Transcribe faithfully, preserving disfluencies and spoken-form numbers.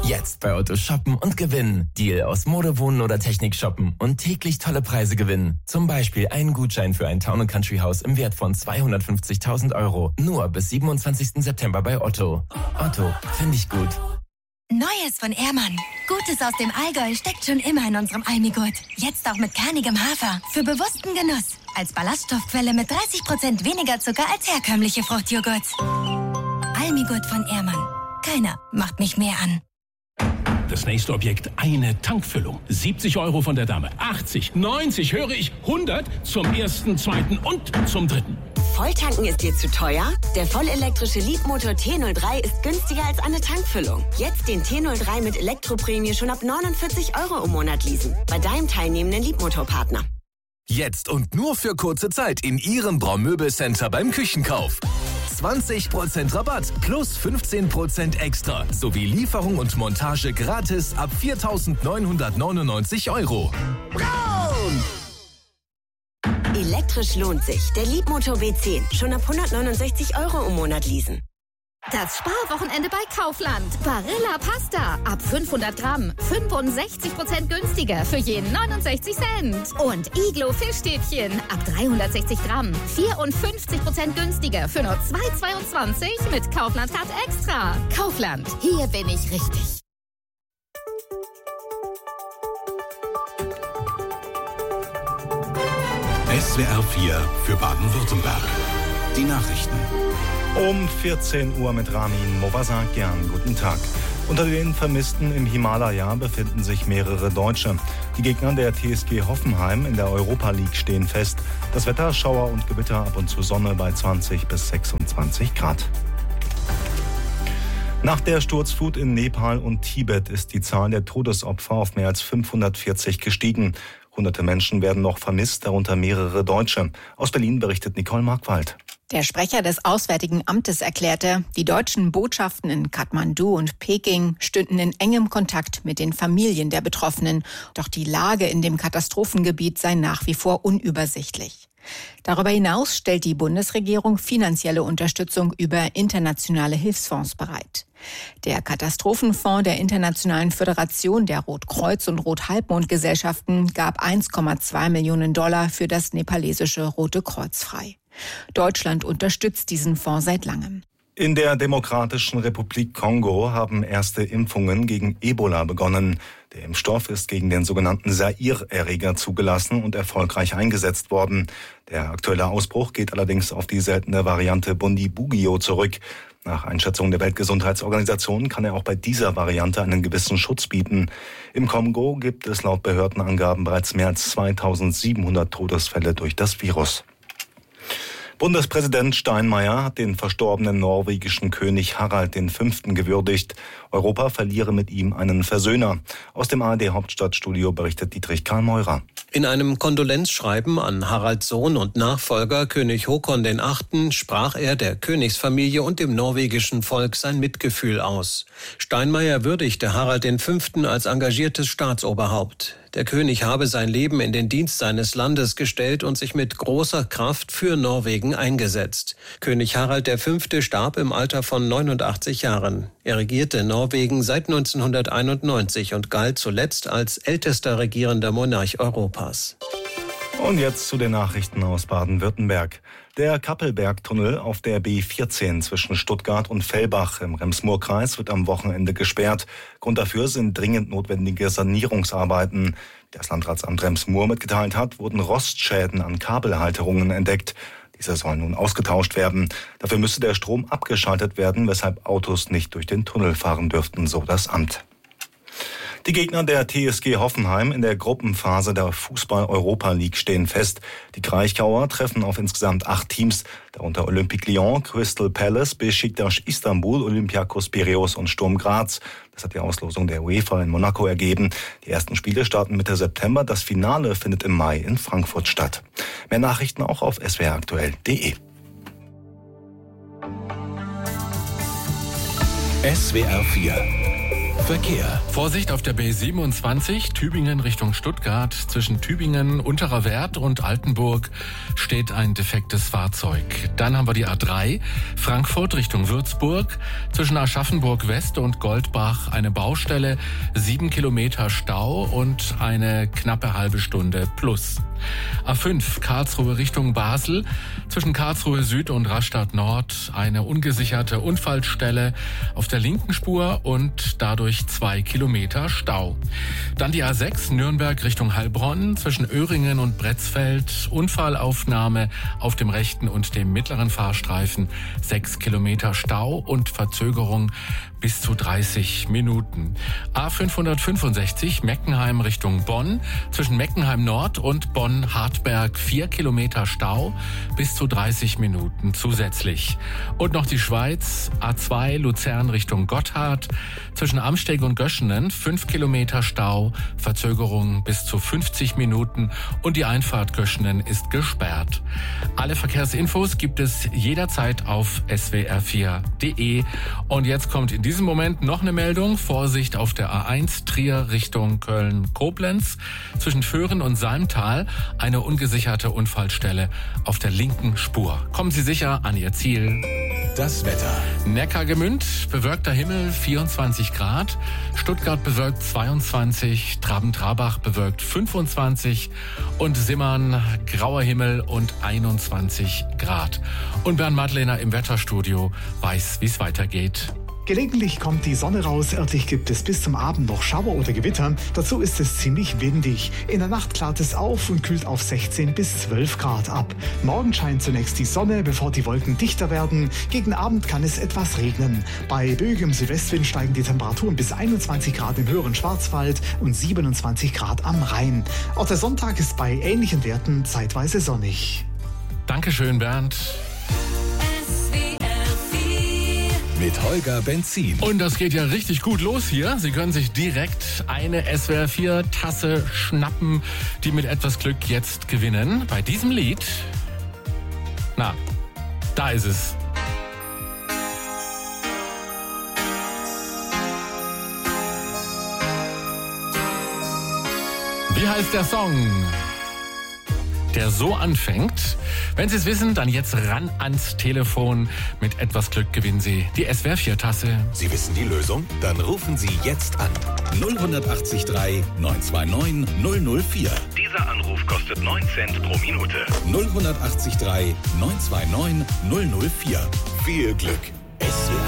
Jetzt bei Otto shoppen und gewinnen. Deal aus Mode, Wohnen oder Technik shoppen und täglich tolle Preise gewinnen. Zum Beispiel einen Gutschein für ein Town and Country Haus im Wert von zweihundertfünfzigtausend Euro. Nur bis siebenundzwanzigsten September bei Otto. Otto, finde ich gut. Neues von Ehrmann. Gutes aus dem Allgäu steckt schon immer in unserem Almigurt. Jetzt auch mit kernigem Hafer. Für bewussten Genuss. Als Ballaststoffquelle mit dreißig Prozent weniger Zucker als herkömmliche Fruchtjoghurt. Almigurt von Ehrmann. Keiner macht mich mehr an. Das nächste Objekt, eine Tankfüllung. siebzig Euro von der Dame. achtzig, neunzig, höre ich, hundert zum ersten, zweiten und zum dritten. Volltanken ist dir zu teuer? Der vollelektrische Leapmotor T null drei ist günstiger als eine Tankfüllung. Jetzt den T null drei mit Elektroprämie schon ab neunundvierzig Euro im Monat leasen. Bei deinem teilnehmenden Leapmotor-Partner. Jetzt und nur für kurze Zeit in Ihrem Braumöbelcenter beim Küchenkauf. zwanzig Prozent Rabatt plus fünfzehn Prozent extra sowie Lieferung und Montage gratis ab viertausendneunhundertneunundneunzig Euro. Braun! Elektrisch lohnt sich. Der Leapmotor B zehn. Schon ab hundertneunundsechzig Euro im Monat leasen. Das Sparwochenende bei Kaufland. Barilla Pasta. Ab fünfhundert Gramm. fünfundsechzig Prozent günstiger für jeden neunundsechzig Cent. Und Iglo Fischstäbchen. Ab dreihundertsechzig Gramm. vierundfünfzig Prozent günstiger für nur zwei Euro zweiundzwanzig mit Kaufland Card Extra. Kaufland. Hier bin ich richtig. S W R vier für Baden-Württemberg. Die Nachrichten. Um vierzehn Uhr mit Ramin Mobasakian. Guten Tag. Unter den Vermissten im Himalaya befinden sich mehrere Deutsche. Die Gegner der T S G Hoffenheim in der Europa League stehen fest. Das Wetter, Schauer und Gewitter, ab und zu Sonne bei zwanzig bis sechsundzwanzig Grad. Nach der Sturzflut in Nepal und Tibet ist die Zahl der Todesopfer auf mehr als fünfhundertvierzig gestiegen. Hunderte Menschen werden noch vermisst, darunter mehrere Deutsche. Aus Berlin berichtet Nicole Markwald. Der Sprecher des Auswärtigen Amtes erklärte, die deutschen Botschaften in Kathmandu und Peking stünden in engem Kontakt mit den Familien der Betroffenen. Doch die Lage in dem Katastrophengebiet sei nach wie vor unübersichtlich. Darüber hinaus stellt die Bundesregierung finanzielle Unterstützung über internationale Hilfsfonds bereit. Der Katastrophenfonds der Internationalen Föderation der Rotkreuz- und Rothalbmond-Gesellschaften gab eins Komma zwei Millionen Dollar für das nepalesische Rote Kreuz frei. Deutschland unterstützt diesen Fonds seit langem. In der Demokratischen Republik Kongo haben erste Impfungen gegen Ebola begonnen. Der Impfstoff ist gegen den sogenannten Zaire-Erreger zugelassen und erfolgreich eingesetzt worden. Der aktuelle Ausbruch geht allerdings auf die seltene Variante Bundibugyo zurück. Nach Einschätzung der Weltgesundheitsorganisation kann er auch bei dieser Variante einen gewissen Schutz bieten. Im Kongo gibt es laut Behördenangaben bereits mehr als zweitausendsiebenhundert Todesfälle durch das Virus. Bundespräsident Steinmeier hat den verstorbenen norwegischen König Harald der Fünfte gewürdigt. Europa verliere mit ihm einen Versöhner. Aus dem A R D-Hauptstadtstudio berichtet Dietrich Karl Meurer. In einem Kondolenzschreiben an Haralds Sohn und Nachfolger König Håkon der Achte sprach er der Königsfamilie und dem norwegischen Volk sein Mitgefühl aus. Steinmeier würdigte Harald der Fünfte als engagiertes Staatsoberhaupt. Der König habe sein Leben in den Dienst seines Landes gestellt und sich mit großer Kraft für Norwegen eingesetzt. König Harald der Fünfte starb im Alter von neunundachtzig Jahren. Er regierte Norwegen seit neunzehnhunderteinundneunzig und galt zuletzt als ältester regierender Monarch Europas. Und jetzt zu den Nachrichten aus Baden-Württemberg. Der Kappelbergtunnel auf der B vierzehn zwischen Stuttgart und Fellbach im Rems-Murr-Kreis wird am Wochenende gesperrt. Grund dafür sind dringend notwendige Sanierungsarbeiten. Wie das Landratsamt Rems-Murr mitgeteilt hat, wurden Rostschäden an Kabelhalterungen entdeckt. Diese sollen nun ausgetauscht werden. Dafür müsste der Strom abgeschaltet werden, weshalb Autos nicht durch den Tunnel fahren dürften, so das Amt. Die Gegner der T S G Hoffenheim in der Gruppenphase der Fußball-Europa League stehen fest. Die Kraichgauer treffen auf insgesamt acht Teams, darunter Olympique Lyon, Crystal Palace, Beşiktaş Istanbul, Olympiakos Piräus und Sturm Graz. Das hat die Auslosung der UEFA in Monaco ergeben. Die ersten Spiele starten Mitte September. Das Finale findet im Mai in Frankfurt statt. Mehr Nachrichten auch auf s w r aktuell punkt d e. S W R vier Verkehr. Vorsicht auf der B siebenundzwanzig, Tübingen Richtung Stuttgart. Zwischen Tübingen, Unterer Wert und Altenburg steht ein defektes Fahrzeug. Dann haben wir die A drei, Frankfurt Richtung Würzburg. Zwischen Aschaffenburg West und Goldbach eine Baustelle, sieben Kilometer Stau und eine knappe halbe Stunde plus. A fünf, Karlsruhe Richtung Basel. Zwischen Karlsruhe Süd und Rastatt Nord eine ungesicherte Unfallstelle auf der linken Spur und dadurch zwei Kilometer Stau. Dann die A sechs, Nürnberg Richtung Heilbronn. Zwischen Öhringen und Bretzfeld Unfallaufnahme auf dem rechten und dem mittleren Fahrstreifen. Sechs Kilometer Stau und Verzögerung bis zu dreißig Minuten. A fünfhundertfünfundsechzig, Meckenheim Richtung Bonn. Zwischen Meckenheim Nord und Bonn-Hartberg vier Kilometer Stau bis zu dreißig Minuten zusätzlich. Und noch die Schweiz, A zwei, Luzern Richtung Gotthard. Zwischen Amsteg und Göschenen fünf Kilometer Stau, Verzögerung bis zu fünfzig Minuten und die Einfahrt Göschenen ist gesperrt. Alle Verkehrsinfos gibt es jederzeit auf S W R vier Punkt de. Und jetzt kommt in diesem Moment noch eine Meldung. Vorsicht auf der A eins, Trier Richtung Köln-Koblenz. Zwischen Föhren und Salmtal eine ungesicherte Unfallstelle auf der linken Spur. Kommen Sie sicher an Ihr Ziel. Das Wetter. Neckargemünd, bewölkter Himmel vierundzwanzig Grad. Stuttgart bewölkt zweiundzwanzig. Traben-Trabach bewölkt fünfundzwanzig. Und Simmern grauer Himmel und einundzwanzig Grad. Und Bernd Madlener im Wetterstudio weiß, wie es weitergeht. Gelegentlich kommt die Sonne raus, örtlich gibt es bis zum Abend noch Schauer oder Gewitter. Dazu ist es ziemlich windig. In der Nacht klart es auf und kühlt auf sechzehn bis zwölf Grad ab. Morgen scheint zunächst die Sonne, bevor die Wolken dichter werden. Gegen Abend kann es etwas regnen. Bei böigem Südwestwind steigen die Temperaturen bis einundzwanzig Grad im höheren Schwarzwald und siebenundzwanzig Grad am Rhein. Auch der Sonntag ist bei ähnlichen Werten zeitweise sonnig. Dankeschön, Bernd. Mit Holger Benzin. Und das geht ja richtig gut los hier. Sie können sich direkt eine S W R vier Tasse schnappen, die mit etwas Glück jetzt gewinnen. Bei diesem Lied, na, da ist es. Wie heißt der Song, der so anfängt? Wenn Sie es wissen, dann jetzt ran ans Telefon. Mit etwas Glück gewinnen Sie die S W R vier Tasse. Sie wissen die Lösung? Dann rufen Sie jetzt an. null acht drei neun zwei neun null null vier. Dieser Anruf kostet neun Cent pro Minute. null acht drei neun zwei neun null null vier. Viel Glück. S W R